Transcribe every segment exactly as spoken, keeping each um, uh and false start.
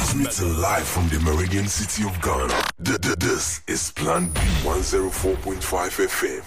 Transmitting live from the Meridian city of Ghana. This is Plan B one oh four point five F M.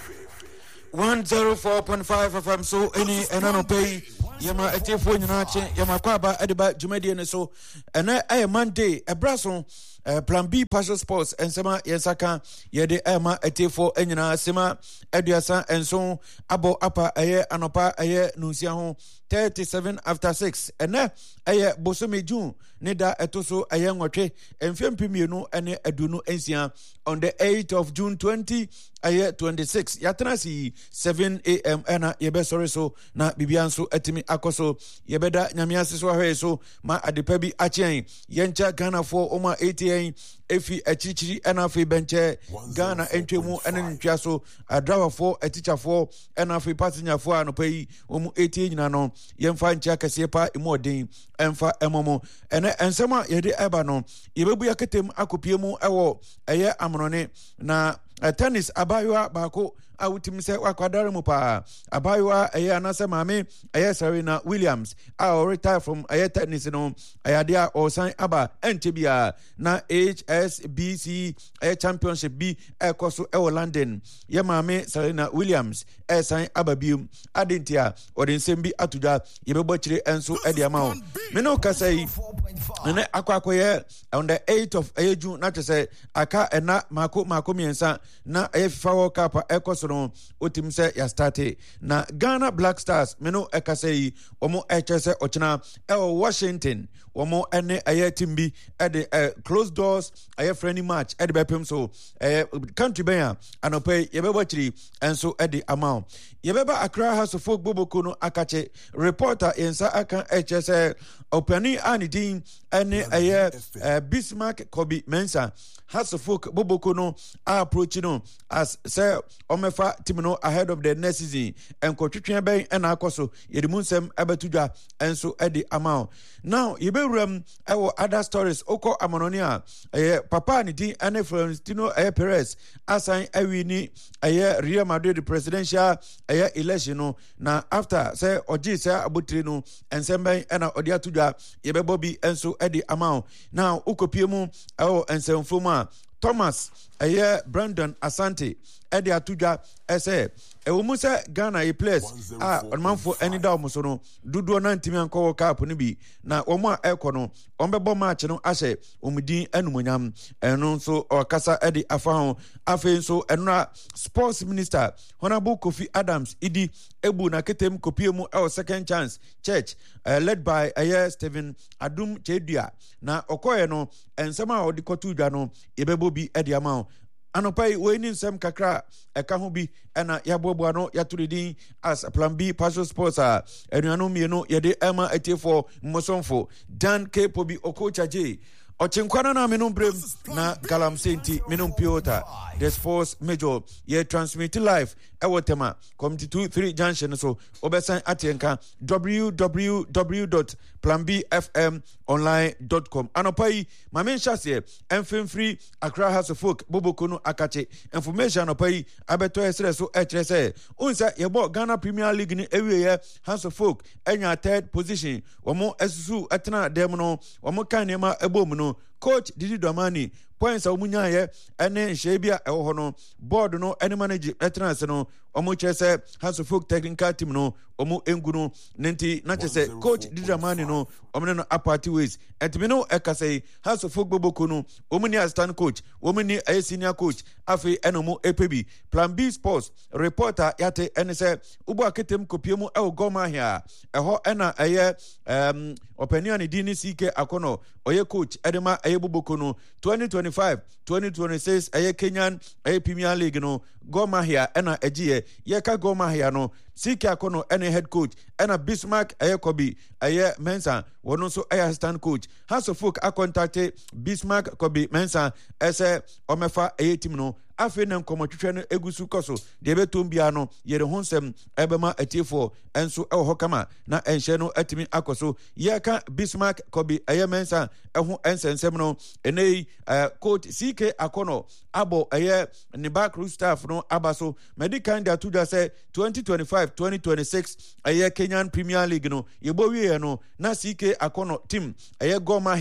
one oh four point five F M. So any and no pay yama etefo nyina che yama kwaba ediba jumadi ne so ena ay Monday e braso Uh, Plan B Passion Sports and Sema Yensaka Yede Emma Etefo Enyina Sema Eduasa and so Abo Apa Aye Anopa Aye Nusiaho thirty-seven after six and eh Aye Bosome June Neda Etoso Aye Ngoche and Fempimienu and Edunu Ensia on the eighth of June twenty Aye twenty-six Yatanasi seven a.m. Ena Yebe sorry so na Bibianso Etimi Akoso Yebeda Nyamiasi so so ma adepabi Achien Yencha Ghana for Oma eighty efi echichiri enafi benche Ghana entwemu enentwa so adrawa for eticha for enafi passenger for anopai omu eighty nyina no yemfa ntia kase pa imodin emfa emomo ene ensema yede eba no yebebu yaketem akopiemu ewo eye amrone na Uh, tennis abaywa bako awutim se wakwadare mu pa abaywa eye anase mame eye Serena Williams a retire from eye tennis no ayade a osan aba entebia na H S B C eye championship B ekoso e London ye mame Serena Williams e san ababium adentia odensem bi atuda ye bebo kire enso e de ama me no kasai ene akwakoye on the eighth of June na tese aka ena mako mako miensa na FIFA World Cup ekoso no otim se ya start na Ghana Black Stars meno ekasei omo echese ochina e Washington omo ene aye timbi e de closed doors aye friendly match e de bepem so eh country ben anope yebebo chiri enso e de amount yebeba Accra House of Folk Boboko no akache reporter ensa aka echese opani anidin ene aye Bismarck Kobe Mensa House of Folk Boboko no approach no as say omefa team no ahead of the next season and kotwetwe ben and akoso yedimunsem abetudwa enso e de amount now yebewram ewo other stories oko amononia eh papa ni din ane Florentino eh Perez asan awini eh Real Madrid presidential eh election no na after say oji say abotire no ensemben na odi atudwa yebebo bi enso e de amount now ukopiemu ewo ensemfoma Thomas aye Brandon Asante edi atudwa ese ewumu se Ghana e players ah onmanfo eni da omuso no duduo na ntimi anko cup no bi na omu a ekono ombebo match no ahye omudin anumonyam eno nso okasa edi afa afa nso enra sports minister Honorable Kofi Adams idi ebu na ketem kopiemu e second chance church uh, led by aye Stephen Adum Chedua na okoye no ensema odikotudwa no yebebo bi edi amount anopai weni nsem kakra eka ho bi ena yaboboa no yaturidin as Plan B Passion Sports a enuano mienu yede ema etefo mmosonfo Dan Kepobi Okocha J Ochinkwana na minum brem na galam senti minum piota this force major ye transmit live ewo tema community two three junction so obesan atenka w w w dot plan b f m online dot com anopai mamen chase enfem free Accra House of Folk Boboko no akache information anopai abeto esre so echere se unsa yebo Ghana Premier League ni ewiye House of Folk enya third position omo esusu etena dem no omo kan nema ebom no Coach Didi Domani points omunya ye ene nhebia ewo ho no board no ene manage veterans no omo chese House of Folk technical team no omo engunu nenti na chese Coach Didi Domani no omo no apart ways entimi no ekase House of Folk Boboko no omo ni assistant coach omo ni a senior coach afi enomo epebi Plan B Sports reporter yate ene se ubo aketem kopiemu ewo goma hia eho ena eye um opinion ni dini sike akono oye coach edema eye Boboko no twenty twenty-five twenty twenty-six eye Kenyan eye Premier League no goma hia ena ejiye ye ka goma hia no sike akono ene head coach ena Bismarck eye Kobe eye Mensa wono so eye assistant coach House of Folk a contacte Bismarck Kobe Mensa ese omefa eye team no afi na nkomotwetwe no egusu koso de betombia no yere honsem ebema atifo enso ewo hokama na enhye no atimi akoso yeka Bismarck Kobe eye Mensa eho ensensem no enei uh, coach C K Akono abo eye ne back row staff no abaso medical da tuja say twenty twenty-five twenty twenty-six eye Kenyan Premier League no yebo wie no na C K Akono team eye goma here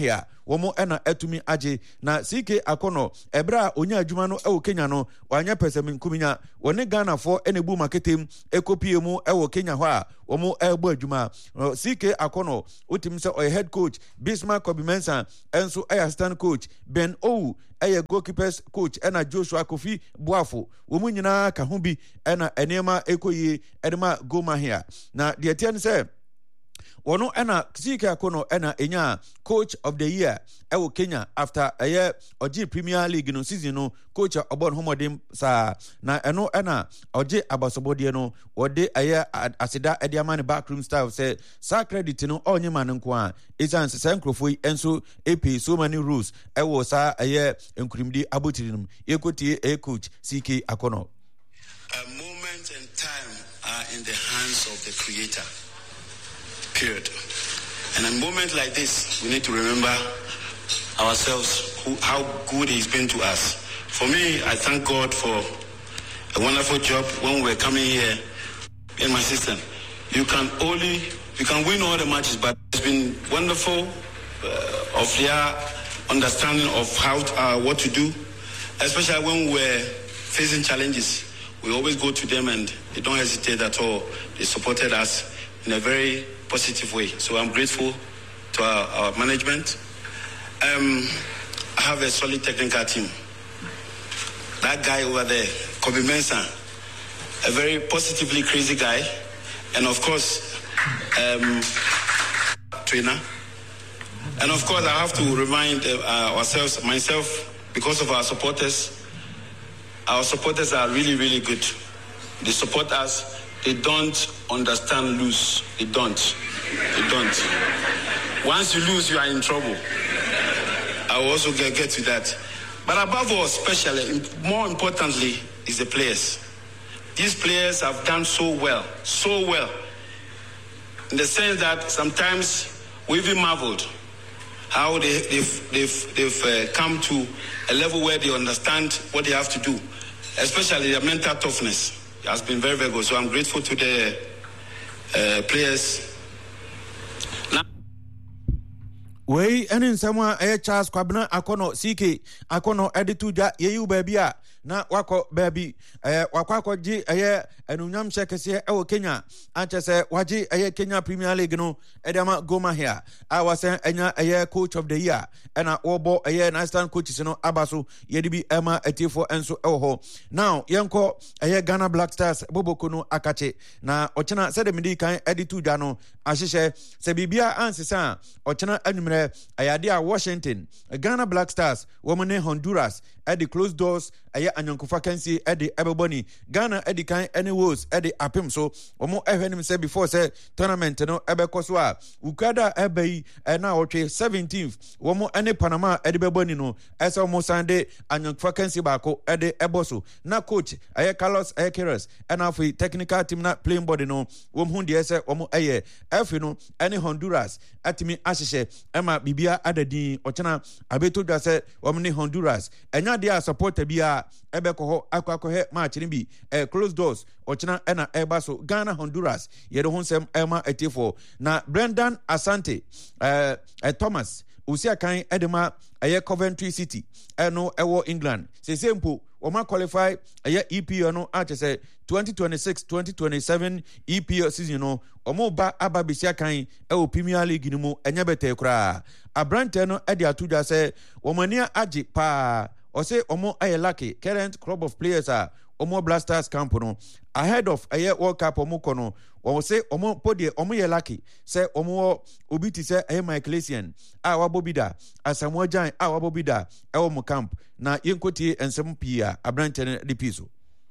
womo ena etumi age na C K Akono ebra onya adwuma no ewo Kenya no wanya pesem nkuminya woni Ghana for enebu marketing ekopie mu ewo Kenya ho a womo ebo adwuma C K Akono utim se oy head coach Bismarck Kobimensa enso aye assistant coach Ben Owu aye goalkeepers coach ena Joshua Kofi Boafo womu nyina ka ho bi ena enema ekoyi edema Goma here na de tie ne se wono ena C K Akono ena enya coach of the year ewo Kenya after a year oji Premier League no season no coach obon homodem sa na eno ena oji abasobodie no wode aye asida ediamane backroom style say sa credit no onye man nko a isan se nkrofo enso ep so many rules ewo sa aye enkurimdi abotirinum yekotie a coach C K Akono. A moment and time are in the hands of the Creator. Period. And a moment like this, we need to remember ourselves, who, how good He's been to us. For me, I thank God for a wonderful job when we're coming here in my system. You can only, you can win all the matches, but it's been wonderful uh, of their understanding of how to, uh, what to do, especially when we're facing challenges. We always go to them and they don't hesitate at all. They supported us in a very positive way. So I'm grateful to our, our management. Um, I have a solid technical team. That guy over there, Kobe Mensah, a very positively crazy guy. And of course, um, trainer. And of course, I have to remind uh, ourselves, myself, because of our supporters. Our supporters are really, really good. They support us. They don't understand lose. They don't. They don't. Once you lose, you are in trouble. I will also get, get to that. But above all, especially, more importantly, is the players. These players have done so well, so well, in the sense that sometimes we even marveled how they, they've, they've, they've uh, come to a level where they understand what they have to do, especially their mental toughness. It has been very, very good. So I'm grateful to the uh, players. Wey eni nsema e Charles Kwabena Akono C K Akono edituja yeyu baby a na wako baby eh wakwa ji eye enunyam shekese e Kenya anchese waji eye Kenya Premier League no edema Goma here I was enya eye coach of the year ena obo eye national coaches no abaso yedibi ema etifo enso eho now yenko eye Ghana Black Stars Boboko no akache na ochena sede midi kan edituja no ahihye se bibia ansesa ochena anumre ayade a Washington Ghana Black Stars womane Honduras at the closed doors aya anyankofa kansi at the ebeboni Ghana at the kan any woes at the apim so omo ehwenim say before say tournament no ebeko so a ukada ebai na otwe seventeenth womo any Panama at the beboni no esa omo Sunday anyankofa kansi bako at the eboso na coach aya Carlos Ekeres and afi technical team na playing body no wom hu de say omo eye afi no any Honduras atimi ahihye ema bibia adadi ochena abeto dwa say wom ne Honduras enya dia supporter bia ebeko ho akwakohe match ni bi eh, close doors ochena ena ebaso Ghana Honduras yede ho nsem ema etifo na Brendan Asante eh, eh Thomas usia kan edema eye Coventry City eno ewo England se sempo Oma qualify aya E P L no achese twenty twenty-six twenty twenty-seven E P L season no omo ba ababisia kan e o Premier League ni mu enya bete kra abrante no e de atuja se omania agi pa o se omo aye lucky current club of players are omo Blasters camp no ahead of aye World Cup omo kono o se omo podie omo ye lucky se omo obi ti se aye Michael Essien a wabobida Asamoah Gyan a wabobida e omo camp na yenkoti ensem pia abrante ne de piso.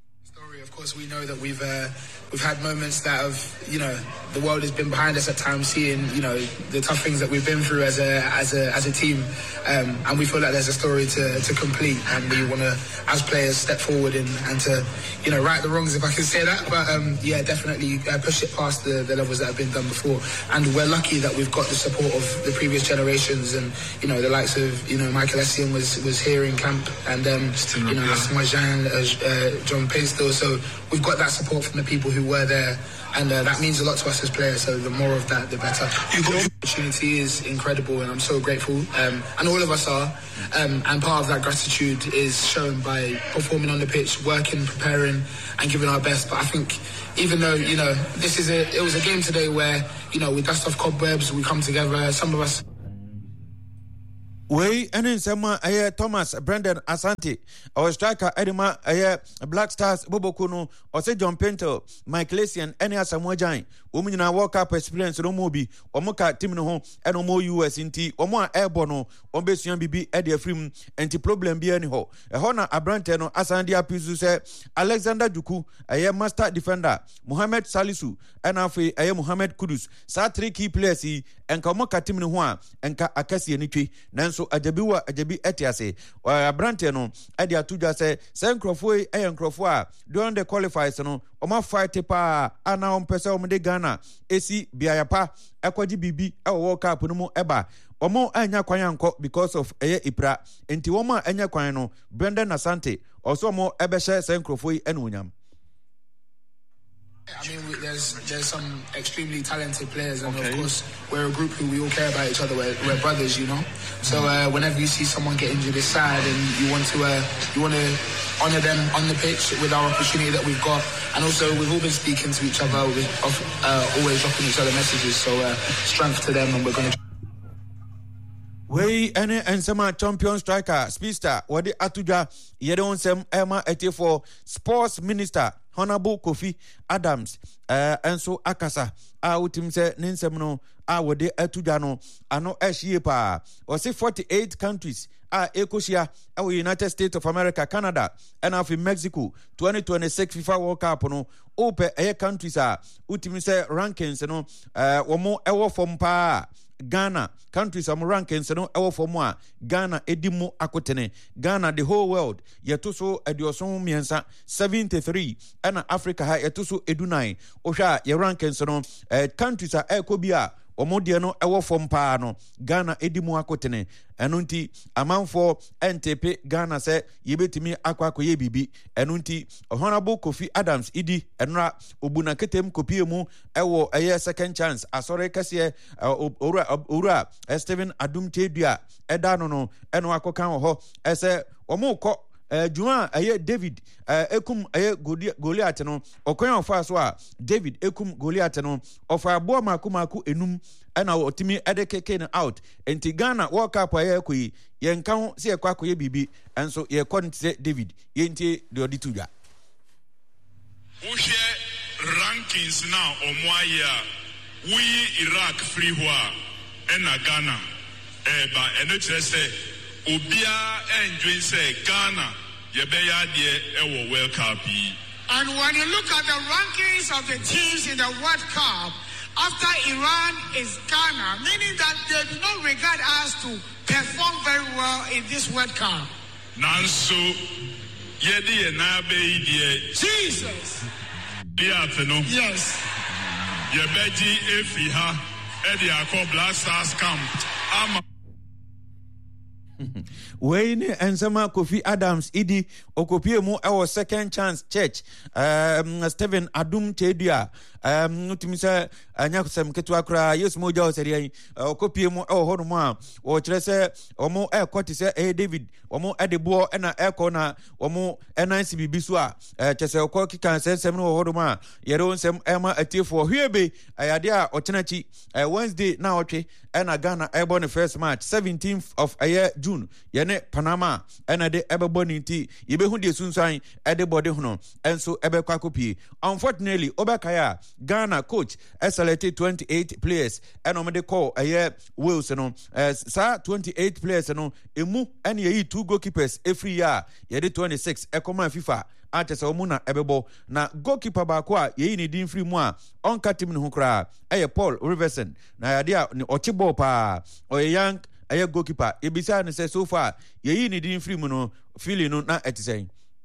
Of course, we know that we've uh, we've had moments that have, you know, the world has been behind us at times, seeing, you know, the tough things that we've been through as a as a as a team, um, and we feel like there's a story to, to complete, and we want to, as players, step forward and, and to, you know, right the wrongs, if I can say that. But um, yeah, definitely uh, push it past the, the levels that have been done before, and we're lucky that we've got the support of the previous generations, and you know, the likes of, you know, Michael Essien was was here in camp, and um, you know, Asamoah Gyan, uh, uh, John Painstil. So we've got that support from the people who were there, and uh, that means a lot to us as players. So the more of that, the better. The opportunity is incredible, and I'm so grateful, um, and all of us are. Um, and part of that gratitude is shown by performing on the pitch, working, preparing, and giving our best. But I think, even though, you know, this is a, it was a game today where, you know, we dust off cobwebs, we come together. Some of us. Way and in some uh, Thomas Brendan Asante, our striker Edema uh, Black Stars Bobo Kuno, or say John Pinto, Mike Lesian, any as some giant, women in a World Cup experience no mobi, or Moka Timino, and no more U S in T, or more airborne, or Bessian B B Eddie Frim, and the problem be anyhow. A honor Abranteno, Asandia Pizu say Alexander Duku, a master defender, Mohamed Salisu, and Afi, a Mohamed Kudus, sa three key players, and Kamoka Timino, and Ka Akasi Nichi, Nanso. Ajabiwa ajabi etiase wa abrante no ade atuja se se nkrofo e nkrofo a during the qualifiers no o ma fight pa ana o mpese o de Ghana esi biayapa ekwaji bibi e World Cup no mu eba omo anya kwan anko because of eye ipra enti womo anya kwan no Brendan Asante also mo ebehye se nkrofo e na onyam. I mean, there's there's some extremely talented players, and okay. Of course, we're a group who we all care about each other. We're, we're brothers, you know. So uh, whenever you see someone get injured, it's sad, and you want to uh, you want to honour them on the pitch with our opportunity that we've got, and also we've all been speaking to each other, we've uh, always dropping each other messages. So uh, strength to them, and we're going to. Way any and some champion striker, speedster, what the Atuja, Yedon Sem Emma Eti for Sports Minister, Honorable Kofi Adams, uh, and so Akasa, I would him say Ninsemno, I would the Atujano, I know Ashiepa, or say forty-eight countries, are Ecosia, our United States of America, Canada, and of Mexico, twenty twenty-six FIFA World Cup, no, open air countries are, Utim say rankings, you know, uh, or more ever from pa. Ghana countries am rankings no ewo for mo Ghana edimu akotene Ghana the whole world yetuso edioso miensa seventy-three and Africa ha yetuso edunai ohwa ye rankings no uh, countries are ekobia omodie no ewo for mpa no Ghana edimu akotene enunti amanfo entepe Ghana se yebetimi akwa akoye bibi enunti Honorable Kofi Adams idi enra obuna ketem kopie mu ewo eye second chance asore kase ora ora Stephen Adum Tedua eda no no eno akokan ho ese omo ko Juma aye David ekum aye Goliath no okoyan ofa so a David ekum Goliath no ofa abo makumaku enum ana otimi edekeke no out enti Ghana World Cup aye koyi yenka ho se ekwa koye bibi enso ye konte David yenti de oditudwa wo hwe rankings now omoaya we Iraq free ho a na Ghana eh ba eno kire se obia enjoy say Ghana yebeya de ewo World Cup. And when you look at the rankings of the teams in the World Cup, after Iran is Ghana, meaning that they do not regard us to perform very well in this World Cup. Nanso yedi na be die Jesus. Diateno. Yes. Yebeji efiha e de akọ Black Stars camp. Ama Wayne and Sama Kofi Adams idi okopie mu our second chance church um Stephen Adum Tedua um nutimisa anya kusem ketwa kra yes mo ja oseri okopie mu e ho no a o kire se omo e kwoti se e David omo e de bo e na e ko na omo enansi bibisu a chese okọ kikan sensem no ho no a yere onsem ema atiefo hwebe ayade a otenachi Wednesday na otwe e na Ghana e born the first match seventeenth of a year June yene Panama ena de ebebo ninti yebehu de sunsan e de body hono enso ebe kwa kopie. Unfortunately obekaya Ghana coach selected twenty-eight players and on the call a year Wales no sa twenty-eight players no emu ene yi two goalkeepers every year ye de twenty-six e come FIFA atese omuna ebebo na goalkeeper ba kwa ye ni din free mu a onka team no kra e Paul Riverson na yade a ochibol pa o young a goalkeeper ebisa ne say so far ye yi ni din free mu no feeling no na etisen.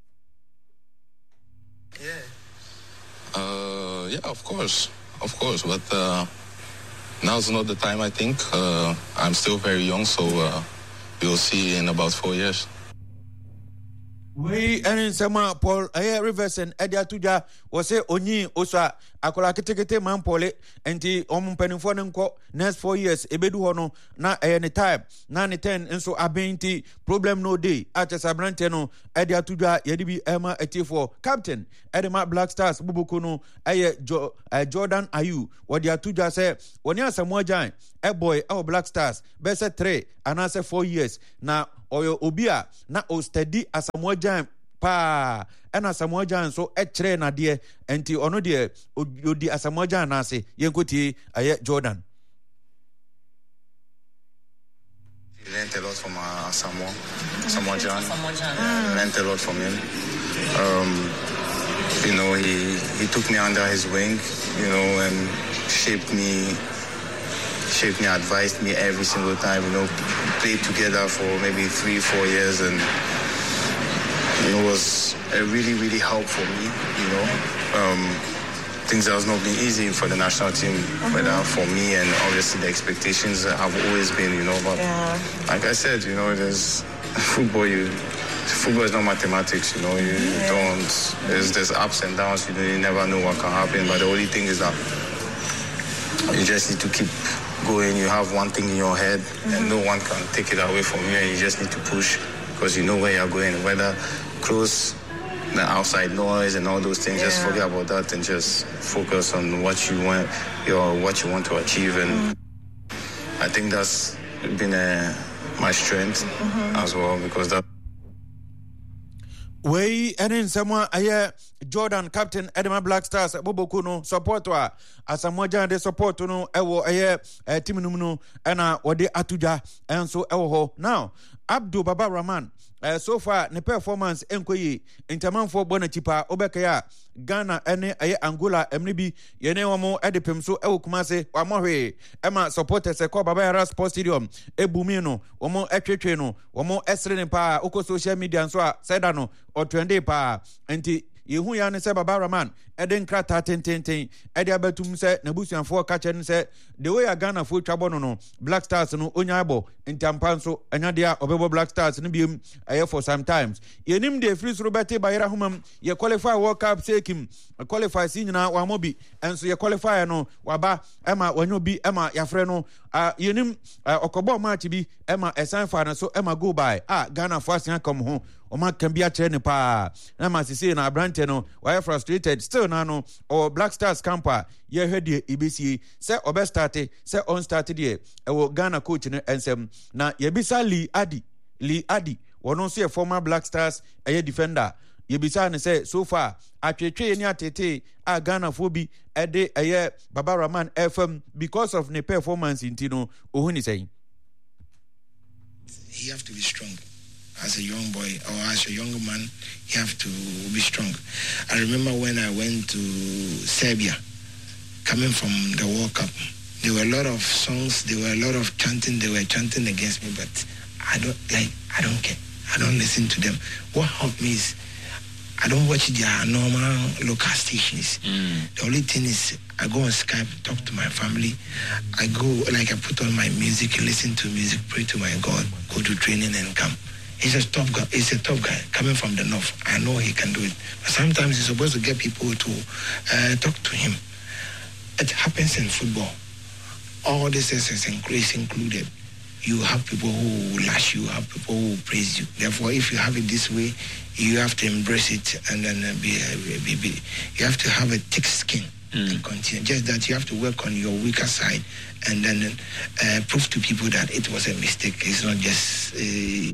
Yeah. Uh, yeah, of course, of course. But uh, now's not the time. I think uh, I'm still very young, so uh, we'll see in about four years. We and Sama Paul Air Rivers and Edia Tuja was say Oni Osa Akola Kitekete Man Pole and the Om Penifon next four years Ebedu Hono na any time nine ten and so abenti problem no day at a Sabranteno Edia Tuja Yedibi Emma Etifo Captain Edema Black Stars Bubukuno Aye jo, uh, Jordan Ayu what the Tuja say when you are some more giant a boy our Black Stars best three and answer four years now. Oyo obia na o steady Asamoah Gyan pa ena Asamoah Gyan so ekyere na de enti ono de odi Asamoah Gyan na ase yenkoti aye Jordan. He learned a lot from uh, Asamoah Asamoah Gyan. Mm. Learned a lot from him. Um, you know, he he took me under his wing, you know, and shaped me. Shaped me, advised me every single time, you know, played together for maybe three, four years, and it was a really, really help for me, you know. Um, things that was not been easy for the national team, mm-hmm. but uh, for me, and obviously the expectations have always been, you know, but yeah. Like I said, you know, there's football, you, football is not mathematics, you know, you yeah. don't, there's, there's ups and downs, you know, you never know what can happen, but the only thing is that you just need to keep going. You have one thing in your head, mm-hmm. and no one can take it away from you, and you just need to push because you know where you're going. Whether close, the outside noise and all those things, yeah. just forget about that and just focus on what you want, your what you want to achieve. And mm-hmm. I think that's been uh, my strength mm-hmm. as well, because that. We and in someone aye Jordan captain Edema Black Stars Boboku no support wa Asamoah Gyan de support no ewo aye team no no na wode atuja enso ewo ho now Abdul Baba Rahman uh, so far ne performance enkoyi intermanfo bona chipa obekaya Ghana ene aye Angola emribi yene womo edepem so ewo kumase wamohwe ema supporters e ko Baba Yara Sports Stadium ebumi no womo etwetwe no womo esre ne pa oko social media so a saida no o trende pa enti yehu ya ne se Baba Rahman eden krata tententen ede abatum se nabusuanfo ka che ne se the way Ghana fo twabo no no Black Stars no onyabo ntampa nso anyade a obebo Black Stars no biem aye for sometimes yenim de free Robert Bayera humam ye qualify World Cup sekim qualify si nyina wa mobi enso ye qualify no waba ema wanyo bi ema yafre no uh, yenim uh, okobo match bi ema esan fa na so ema go by ah Ghana fo asia kom ho o ma kan bi a kire ne pa na ma sisi na Abrante no why frustrated still na no or Black Stars camper ye hwede ibisi se obe start se on start de e wo Ghana coach ne ensem na ye bisa Lee Adi Lee Adi wono so ye former Black Stars eye defender ye bisa ne say so far atwetwe ni atete a Ghana fo bi ede eye Baba Rahman F M because of ne performance intino ohuni say he have to be strong. As a young boy or as a young man, you have to be strong. I remember when I went to Serbia, coming from the World Cup, there were a lot of songs, there were a lot of chanting, they were chanting against me, but I don't like, I don't care. I don't listen to them. What helped me is I don't watch their normal local stations. Mm. The only thing is I go on Skype, talk to my family. I go, like I put on my music, listen to music, pray to my God, go to training and come. He's a tough guy. He's a tough guy coming from the north. I know he can do it. But sometimes he's supposed to get people to uh, talk to him. It happens in football. All this is included. You have people who lash you, have people who praise you. Therefore, if you have it this way, you have to embrace it and then be, be, be you have to have a thick skin mm. and continue. Just that you have to work on your weaker side and then uh, prove to people that it was a mistake. It's not just. Uh,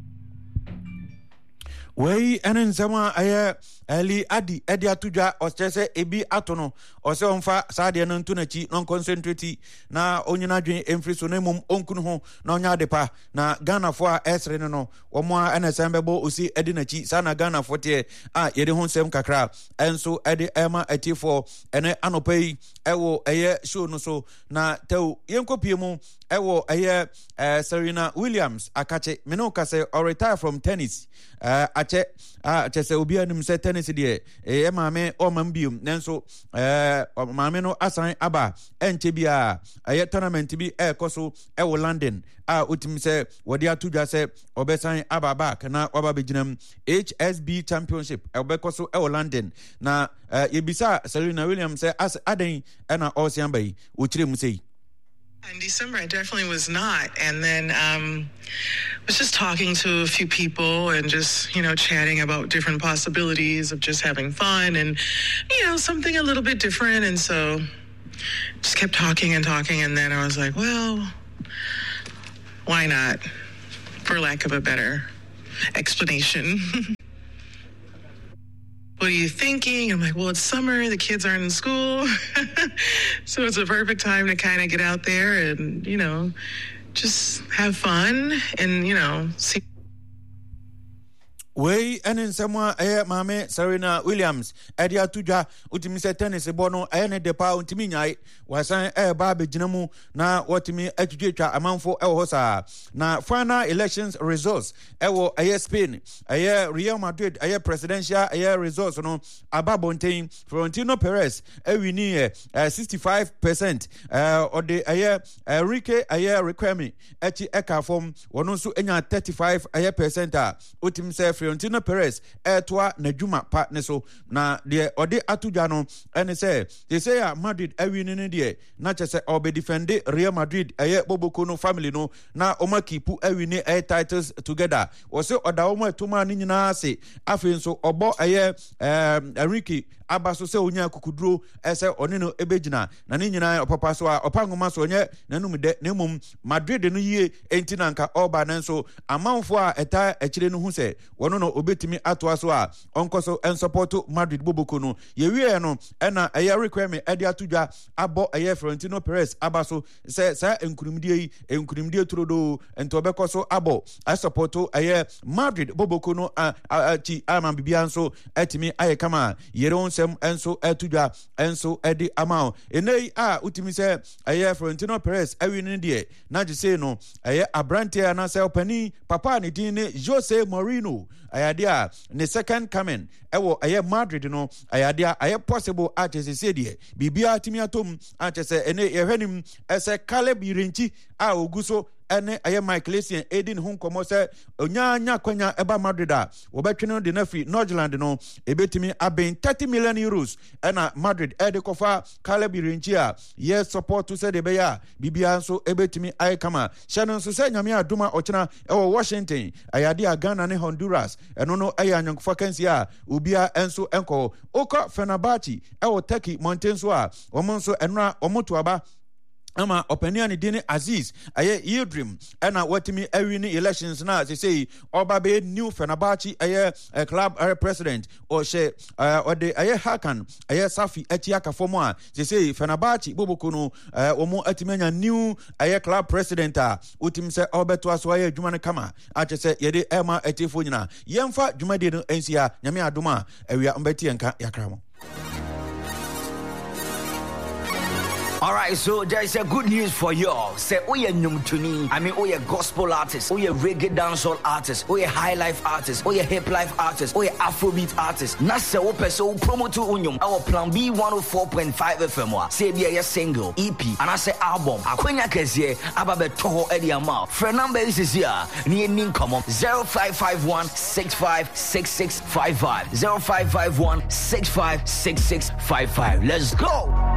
Wey enen sama aye ali adi edi atuja osese ebi atono ose onfa saade no ntunachi non concentrate na onyina dwen emfri so na mum onkunu ho na onya depa na Ghana fo a esre no no omo a enesan bebo osi edi nachi sana Ghana fo te a yede ho nsem kakra enso edi ema atifo ene anopai ewo eye show no so na tew yenkopie mu ewo eye uh, Serena Williams akache meno kase or retire from tennis uh, ache uh, ache se obi anim se tennis tennis de e maame o mambium nanso eh maame no asan aba enche bia aye tournament bi e koso e wo London a utim se wodi atudwa se obesan aba back na oba beginam H S B Championship e obekoso e wo London na yebisa Serena Williams say as aden na osian bai wo kire mu sei. In December, I definitely was not. And then um was just talking to a few people and just, you know, chatting about different possibilities of just having fun and, you know, something a little bit different. And so just kept talking and talking. And then I was like, well, why not? For lack of a better explanation. What are you thinking? I'm like, well, it's summer. The kids aren't in school. So it's a perfect time to kind of get out there and, you know, just have fun and, you know, see. Way and in someone eh mame Serena Williams edia tuja utimi se tennis bono eh ne depa utimi nyai wasan eh ba beginamu na watimi atwetwa amanfo eh ho sa na final elections results eh wo eh Spain eh Real Madrid eh presidential eh results no ababonten Florentino Perez eh wini eh sixty-five percent eh ode eh Enrique eh Riquelme echi eka form wono nso enya thirty-five percent a utimi se Florentino Perez etwa nadwuma pa ne so na de ode atudwa no ene se they say Madrid awini ne de na chese obe defend Real Madrid eye boboko no family no na omakipu awini e titles together wo se oda wo atuma ni nyina se afi nso obo eye Enrique abaso se onya kukuduro ese one no ebegina na ni nyina opapa so a opangoma so onye nanum de nemum Madrid no yie enti nanka oba nanso amanfo a eta akire no hu se wono no obetimi atoa so a onkoso en support Madrid boboko no ye wie no ena eye requirement ade atudwa abo eye Florentino Perez abaso se sa enkurumdie yi enkurumdie turodo ento obekoso abo I support eye Madrid boboko no a ti ama bibia nso atimi aye kama yero nsem enso atudwa enso edi amao enei a utimi se eye Florentino Perez awini de na gise no eye abrante na se opani papa ne din ne Jose Mourinho ayade a ne second coming ewo aye Madrid no ayade a aye possible atese se de bibia timi atom atese ene yehwenim ese Caleb Irenchi a oguso ene aye Michael Essien Edin hu komo se onyanya kwanya eba Madrid a obetwene de na fi Northland no ebetimi aben thirty million euros ena Madrid ede kofa Caleb Irenchi a ye support to say de be ya bibia nso ebetimi aye kama shano nso se nyame aduma ochina ewo Washington ayade a Ghana ne Honduras eno no aye anyankofo kansi a obia enso enko okọ Fenerbahce ewo Turkey Montenso a omo nso enra omoto aba ama openia ni dini Aziz aye Yildirim ena watimi awini elections na say say oba be new Fenerbahce aye uh, club uh, president o she uh, ode aye Hakan aye Safi etiaka fomo a say say Fenerbahce boboko no uh, omo atimanya new aye club president a utim se obeto aso aye adwuma ne kama ache se yede ema etifo nyina yemfa dwumade no ensia nyame adoma awia mbeti enka yakramo. All right, so there is a good news for y'all. Say, oh yeah, Numtuni. I mean, oh yeah, gospel artist, oh yeah, reggae dancehall artist, oh yeah, high life artist, oh yeah, hip life artist, oh yeah, Afrobeat artist. Nasa ope so promo to unyum. Our Plan B one oh four point five F M. Say be a single, E P, and I say album. Akwenya kesiye ababe toho edi amount. Friend number is here. Ni nin come up zero five five one six five six six five five zero five five one six five six six five five. Let's go.